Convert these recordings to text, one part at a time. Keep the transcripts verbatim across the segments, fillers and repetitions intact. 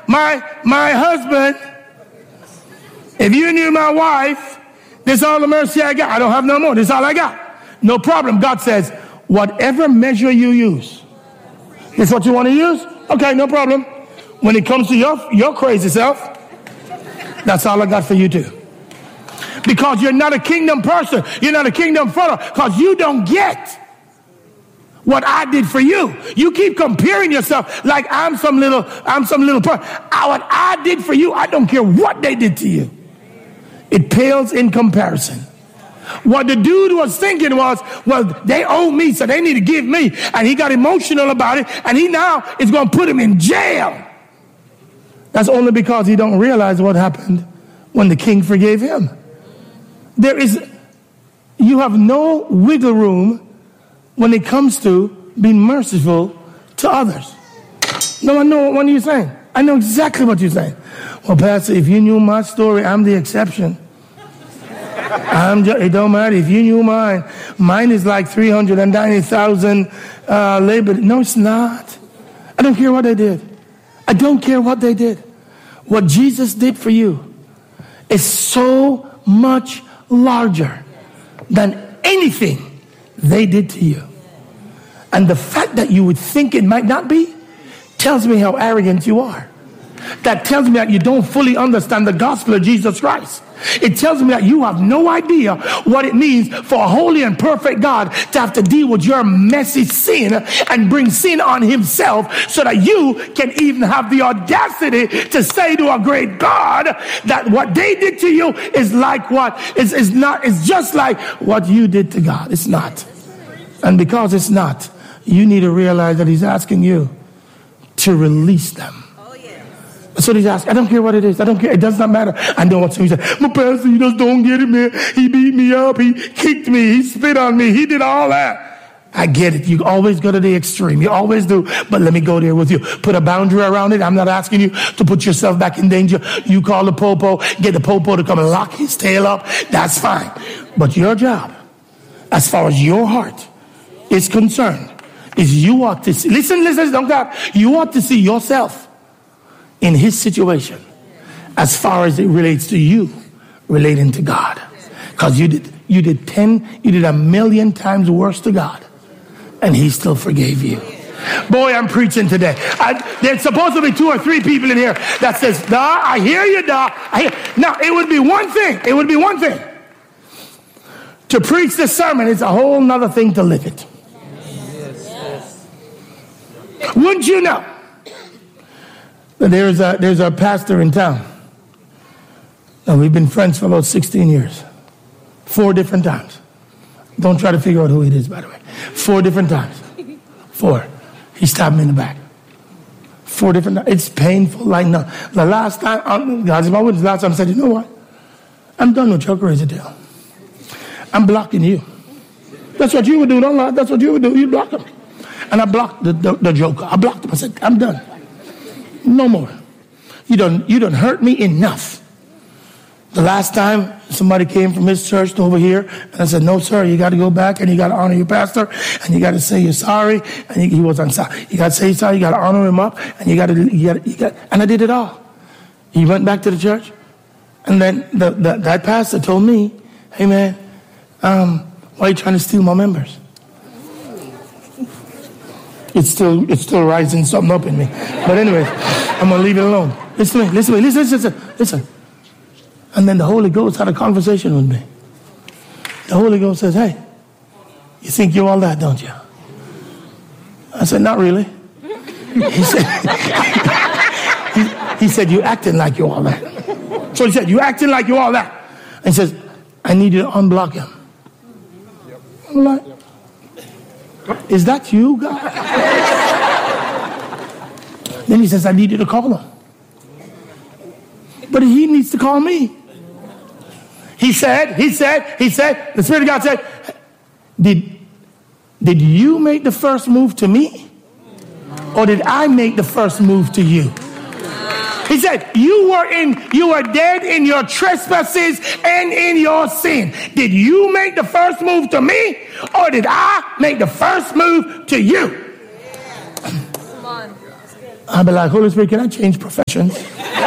my, my husband, if you knew my wife, this is all the mercy I got. I don't have no more. This is all I got. No problem. God says, whatever measure you use, this is what you want to use? Okay, no problem. When it comes to your, your crazy self, that's all I got for you too. Because you're not a kingdom person. You're not a kingdom follower. Because you don't get what I did for you. You keep comparing yourself like I'm some little, I'm some little person. What I did for you, I don't care what they did to you. It pales in comparison. What the dude was thinking was, well, they owe me, so they need to give me. And he got emotional about it, and he now is going to put him in jail. That's only because he don't realize what happened when the king forgave him. There is, you have no wiggle room when it comes to being merciful to others. No, I know what you're saying. I know exactly what you're saying. Well, Pastor, if you knew my story, I'm the exception. I'm just, it don't matter. If you knew mine, mine is like three hundred ninety thousand uh, labor. No, it's not. I don't care what they did. I don't care what they did. What Jesus did for you is so much larger than anything they did to you. And the fact that you would think it might not be tells me how arrogant you are. That tells me that you don't fully understand the gospel of Jesus Christ. It tells me that you have no idea what it means for a holy and perfect God to have to deal with your messy sin and bring sin on himself so that you can even have the audacity to say to a great God that what they did to you is like what is, is not, it's just like what you did to God. It's not. And because it's not, you need to realize that he's asking you to release them. That's what he's asking. I don't care what it is. I don't care. It does not matter. I know what somebody said. My pastor, you just don't get it, man. He beat me up. He kicked me. He spit on me. He did all that. I get it. You always go to the extreme. You always do. But let me go there with you. Put a boundary around it. I'm not asking you to put yourself back in danger. You call the popo. Get the popo to come and lock his tail up. That's fine. But your job, as far as your heart is concerned, is you ought to see. Listen, listen, don't God. You ought to see yourself in his situation as far as it relates to you relating to God. Because you did you did ten, you did a million times worse to God, and he still forgave you. Boy, I'm preaching today. I, there's supposed to be two or three people in here that says, "Nah, I hear you, nah." I hear. Now, it would be one thing. It would be one thing to preach the sermon. It's a whole nother thing to live it. Yes. Wouldn't you know? There's a, there's a pastor in town. And we've been friends for about sixteen years. Four different times. Don't try to figure out who it is, by the way. Four different times. Four. He stabbed me in the back. Four different times. It's painful like no. The last time, God's my witness, last time I said, you know what? I'm done with your crazy deal. I'm blocking you. That's what you would do, don't lie. That's what you would do. You block him. And I blocked the, the, the joker. I blocked him. I said, I'm done. No more. You don't, you don't hurt me enough. The last time somebody came from his church to over here, and I said, no, sir, you got to go back and you got to honor your pastor, and you got to say you're sorry. And he, he wasn't sorry. You got to say sorry. You got to honor him up, and you got to, you got, you got. And I did it all. He went back to the church, and then the, the, that pastor told me, hey man, um, why are you trying to steal my members? It's still, it's still rising something up in me. But anyway, I'm going to leave it alone. Listen to me, listen to me, listen, listen, listen. And then the Holy Ghost had a conversation with me. The Holy Ghost says, hey, you think you're all that, don't you? I said, not really. He said, he, he said, you're acting like you're all that. So he said, you're acting like you're all that. And he says, I need you to unblock him. I'm like, is that you, God? Then he says, I need you to call him. But he needs to call me. He said, he said, he said, the Spirit of God said, did, did you make the first move to me? Or did I make the first move to you? He said, you were in, you were dead in your trespasses and in your sin. Did you make the first move to me? Or did I make the first move to you? Come on. I'll be like, Holy Spirit, can I change professions?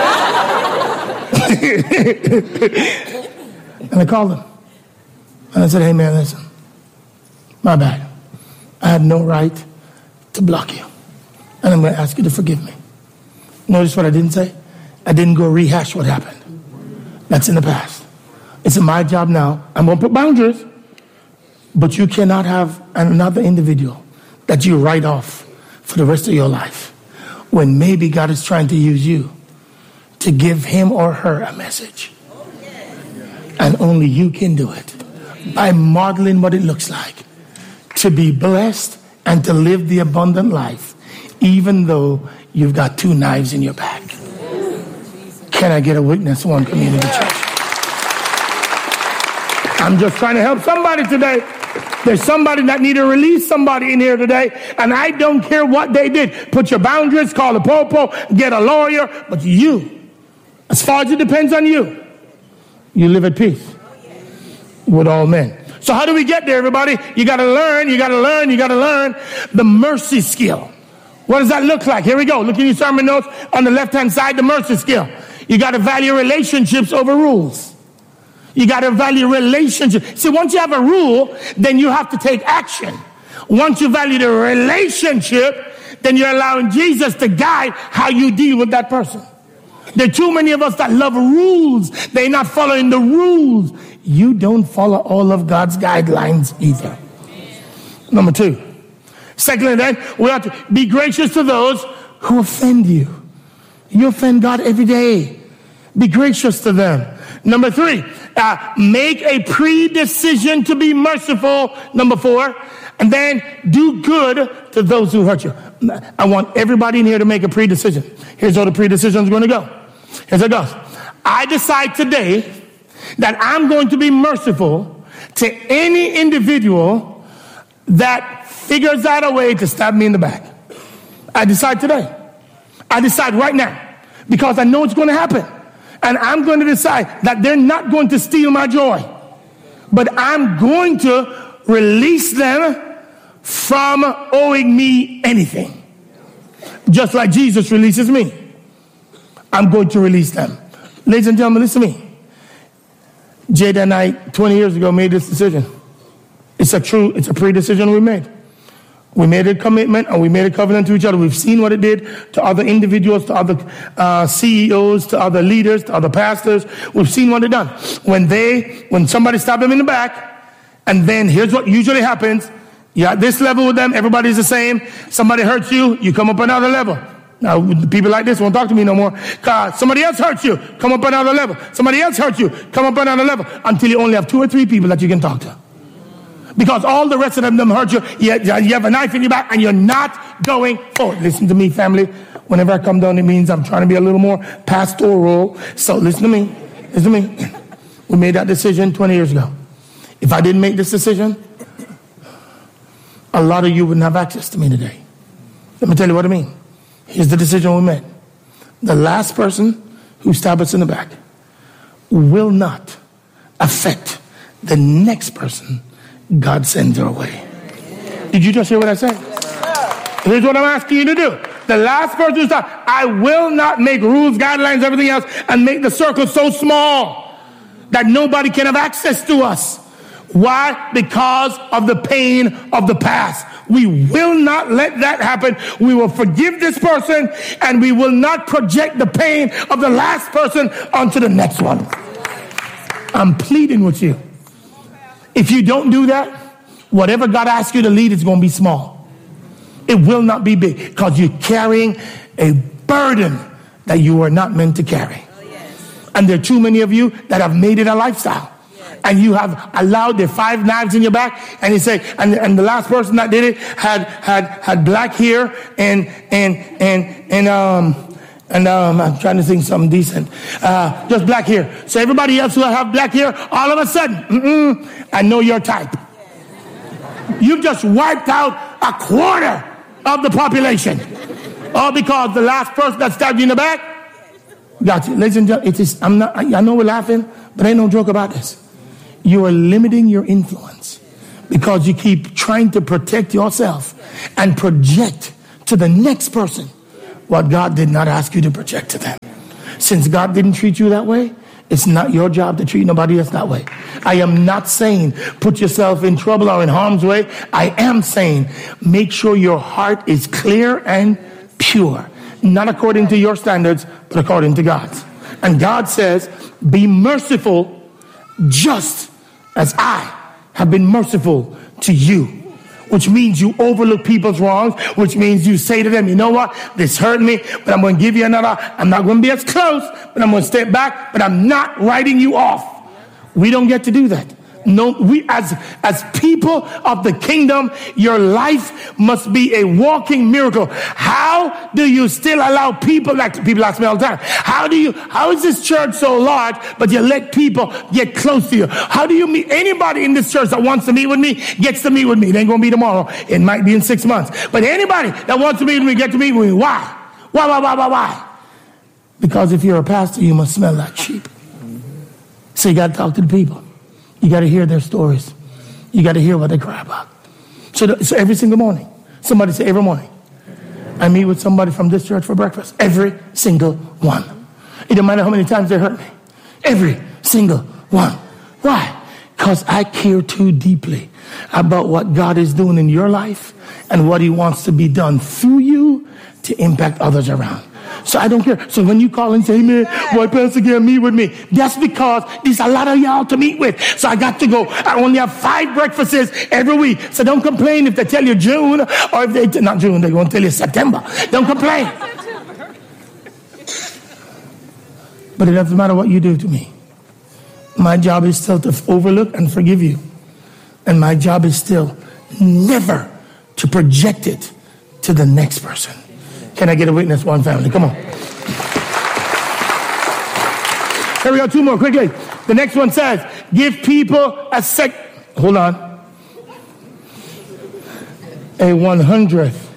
And I called him. And I said, hey man, listen, my bad. I had no right to block you. And I'm going to ask you to forgive me. Notice what I didn't say? I didn't go rehash what happened. That's in the past. It's my job now. I'm going to put boundaries. But you cannot have another individual that you write off for the rest of your life when maybe God is trying to use you to give him or her a message. And only you can do it by modeling what it looks like to be blessed and to live the abundant life, even though you've got two knives in your back. Can I get a witness, One Community Church? I'm just trying to help somebody today. There's somebody that need to release somebody in here today, and I don't care what they did. Put your boundaries, call a popo, get a lawyer, but you, as far as it depends on you, you live at peace with all men. So how do we get there, everybody? You got to learn, you got to learn, you got to learn the mercy skill. What does that look like? Here we go. Look in your sermon notes on the left-hand side, the mercy skill. You got to value relationships over rules. You got to value relationships. See, once you have a rule, then you have to take action. Once you value the relationship, then you're allowing Jesus to guide how you deal with that person. There are too many of us that love rules. They're not following the rules. You don't follow all of God's guidelines either. Number two. Secondly, then, we have to be gracious to those who offend you. You offend God every day. Be gracious to them. Number three, uh, make a pre-decision to be merciful. Number four, and then do good to those who hurt you. I want everybody in here to make a pre-decision. Here's how the pre-decision is going to go. Here's how it goes. I decide today that I'm going to be merciful to any individual that figures out a way to stab me in the back. I decide today. I decide right now because I know it's going to happen. And I'm going to decide that they're not going to steal my joy. But I'm going to release them from owing me anything. Just like Jesus releases me. I'm going to release them. Ladies and gentlemen, listen to me. Jada and I, twenty years ago, made this decision. It's a true, it's a pre-decision we made. We made a commitment and we made a covenant to each other. We've seen what it did to other individuals, to other uh, C E Os, to other leaders, to other pastors. We've seen what it done. When they, when somebody stabbed them in the back, and then here's what usually happens. You're at this level with them, everybody's the same. Somebody hurts you, you come up another level. Now, people like this won't talk to me no more. Uh, somebody else hurts you, come up another level. Somebody else hurts you, come up another level. Until you only have two or three people that you can talk to. Because all the rest of them, them hurt you. You, you have a knife in your back and you're not going forward. Listen to me, family. Whenever I come down, it means I'm trying to be a little more pastoral. So listen to me. Listen to me. We made that decision twenty years ago. If I didn't make this decision, a lot of you wouldn't have access to me today. Let me tell you what I mean. Here's the decision we made. The last person who stabbed us in the back will not affect the next person God sends our way. Did you just hear what I said? Here's what I'm asking you to do. The last person who stopped, I will not make rules, guidelines, everything else, and make the circle so small that nobody can have access to us. Why? Because of the pain of the past. We will not let that happen. We will forgive this person, and we will not project the pain of the last person onto the next one. I'm pleading with you. If you don't do that, whatever God asks you to lead is going to be small. It will not be big because you're carrying a burden that you are not meant to carry. And there are too many of you that have made it a lifestyle. And you have allowed the five knives in your back, and you say, and, and the last person that did it had had had black hair and and and and um and um I'm trying to think something decent, uh, just black hair. So everybody else who have black hair, all of a sudden, mm-mm, I know your type. You've just wiped out a quarter of the population, all because the last person that stabbed you in the back. Got you, ladies and gentlemen. It is. I'm not. I know we're laughing, but ain't no joke about this. You are limiting your influence because you keep trying to protect yourself and project to the next person what God did not ask you to project to them. Since God didn't treat you that way, it's not your job to treat nobody else that way. I am not saying put yourself in trouble or in harm's way. I am saying make sure your heart is clear and pure. Not according to your standards, but according to God's. And God says, be merciful just as I have been merciful to you. Which means you overlook people's wrongs, which means you say to them, you know what, this hurt me, but I'm going to give you another. I'm not going to be as close, but I'm going to step back, but I'm not writing you off. We don't get to do that. No, we as as people of the kingdom, your life must be a walking miracle. How do you still allow people, like people ask me all the time, how do you, how is this church so large, but you let people get close to you? How do you meet anybody in this church that wants to meet with me, gets to meet with me? It ain't going to be tomorrow. It might be in six months. But anybody that wants to meet with me, get to meet with me. Why? Why, why, why, why, why? Because if you're a pastor, you must smell like sheep. So you got to talk to the people. You got to hear their stories. You got to hear what they cry about. So, the, so every single morning, somebody say every morning, I meet with somebody from this church for breakfast. Every single one. It don't matter how many times they hurt me. Every single one. Why? Because I care too deeply about what God is doing in your life and what he wants to be done through you to impact others around. So I don't care. So when you call and say, man, why Pastor can't meet with me? That's because there's a lot of y'all to meet with. So I got to go. I only have five breakfasts every week. So don't complain if they tell you June, or if they, t- not June, they're going to tell you September. Don't complain. But it doesn't matter what you do to me. My job is still to overlook and forgive you. And my job is still never to project it to the next person. Can I get a witness, one family? Come on. Here we go, two more, quickly. The next one says, give people a sec... Hold on. A one hundredth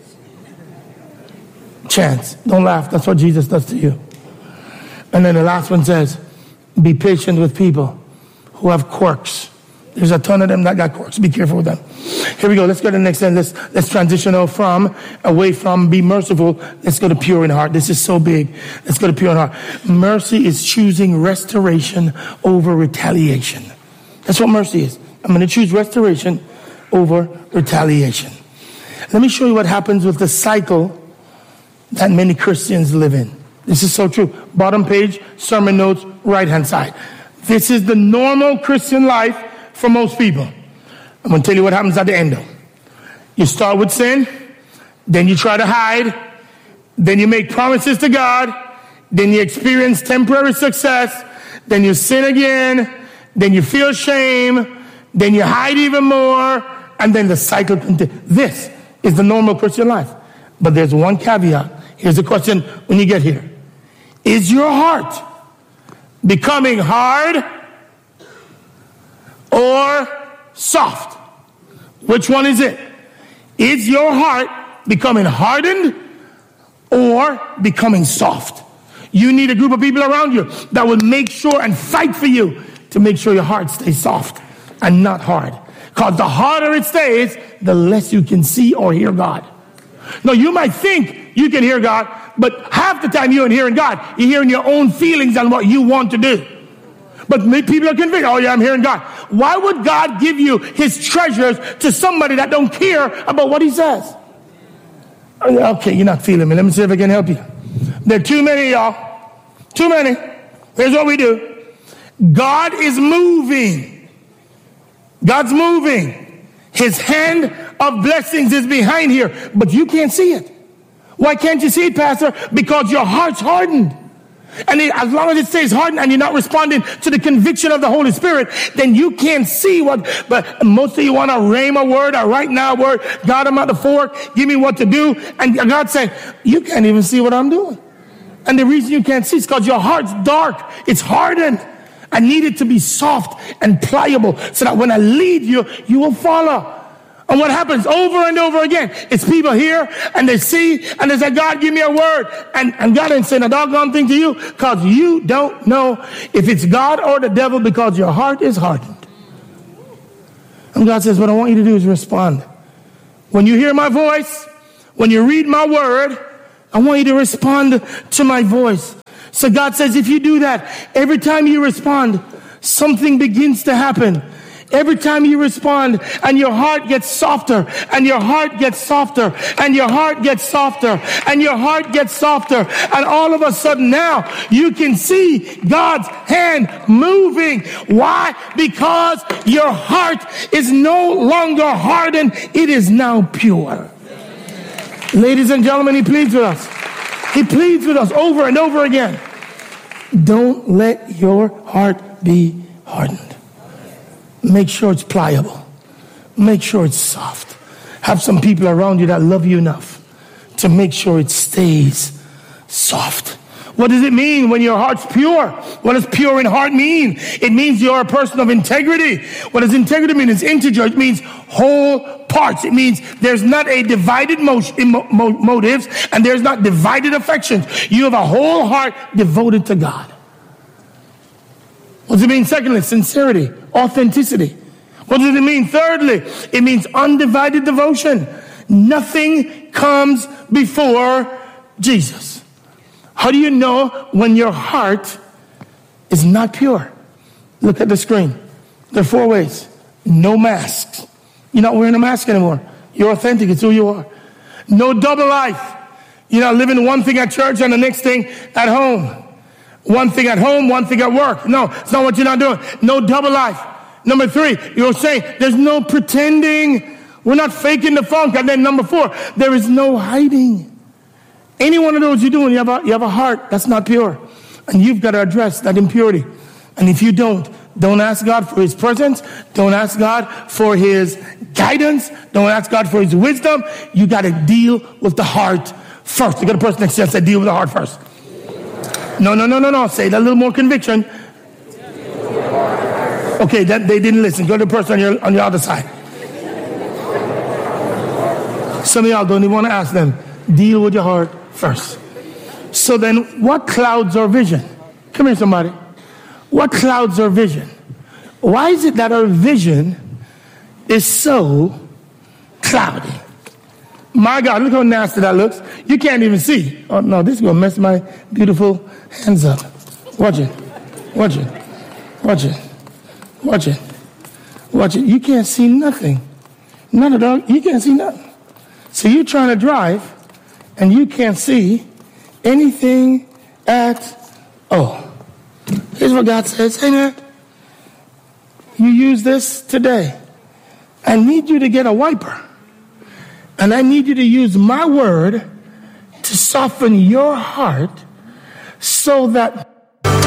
chance. Don't laugh. That's what Jesus does to you. And then the last one says, be patient with people who have quirks. There's a ton of them that got quirks. Be careful with them. Here we go. Let's go to the next end. Let's, let's transition from, away from be merciful. Let's go to pure in heart. This is so big. Let's go to pure in heart. Mercy is choosing restoration over retaliation. That's what mercy is. I'm going to choose restoration over retaliation. Let me show you what happens with the cycle that many Christians live in. This is so true. Bottom page, sermon notes, right-hand side. This is the normal Christian life for most people. I'm going to tell you what happens at the end though. You start with sin, then you try to hide, then you make promises to God, then you experience temporary success, then you sin again, then you feel shame, then you hide even more, and then the cycle continues. This is the normal Christian life. But there's one caveat. Here's the question when you get here. Is your heart becoming hard or soft? Which one is it? Is your heart becoming hardened or becoming soft? You need a group of people around you that will make sure and fight for you to make sure your heart stays soft and not hard. Because the harder it stays, the less you can see or hear God. No, you might think you can hear God, but half the time you ain't hearing God. You're hearing your own feelings and what you want to do. But people are convinced, oh yeah, I'm hearing God. Why would God give you his treasures to somebody that don't care about what he says? Okay, you're not feeling me. Let me see if I can help you. There are too many, y'all. Too many. Here's what we do. God is moving. God's moving. His hand of blessings is behind here, but you can't see it. Why can't you see it, Pastor? Because your heart's hardened. And it, as long as it stays hardened and you're not responding to the conviction of the Holy Spirit, then you can't see what, but most of you want a rhema word, a right now word. God, I'm at the fork. Give me what to do. And God's saying, you can't even see what I'm doing. And the reason you can't see is because your heart's dark. It's hardened. I need it to be soft and pliable so that when I lead you, you will follow. And what happens over and over again, it's people here and they see and they say, God, give me a word. And, and God ain't saying a doggone thing to you because you don't know if it's God or the devil because your heart is hardened. And God says, what I want you to do is respond. When you hear my voice, when you read my word, I want you to respond to my voice. So God says, if you do that, every time you respond, something begins to happen. Every time you respond and your heart gets softer and your heart gets softer and your heart gets softer and your heart gets softer. And all of a sudden now you can see God's hand moving. Why? Because your heart is no longer hardened. It is now pure. Ladies and gentlemen, he pleads with us. He pleads with us over and over again. Don't let your heart be hardened. Make sure it's pliable. Make sure it's soft. Have some people around you that love you enough to make sure it stays soft. What does it mean when your heart's pure? What does pure in heart mean? It means you're a person of integrity. What does integrity mean? It's integer. It means whole parts. It means there's not a divided mo- mo- motives and there's not divided affections. You have a whole heart devoted to God. What does it mean? Secondly, sincerity, authenticity. What does it mean? Thirdly, it means undivided devotion. Nothing comes before Jesus. How do you know when your heart is not pure? Look at the screen. There are four ways. No masks. You're not wearing a mask anymore. You're authentic. It's who you are. No double life. You're not living one thing at church and the next thing at home. One thing at home, one thing at work. No, it's not what you're not doing. No double life. Number three, you're saying there's no pretending. We're not faking the funk. And then number four, there is no hiding. Any one of those you're doing, you have a, you have a heart that's not pure. And you've got to address that impurity. And if you don't, don't ask God for his presence. Don't ask God for his guidance. Don't ask God for his wisdom. You got to deal with the heart first. You got a person next to you that said, deal with the heart first. No, no, no, no, no. Say that a little more conviction. Okay, that they didn't listen. Go to the person on your on your other side. Some of y'all don't even want to ask them. Deal with your heart first. So then, what clouds our vision? Come here, somebody. What clouds our vision? Why is it that our vision is so cloudy? My God, look how nasty that looks. You can't even see. Oh, no, this is going to mess my beautiful hands up. Watch it. Watch it. Watch it. Watch it. Watch it. You can't see nothing. None at all. You can't see nothing. So you're trying to drive, and you can't see anything at all. Here's what God says. Hey, man, you use this today. I need you to get a wiper. And I need you to use my word to soften your heart so that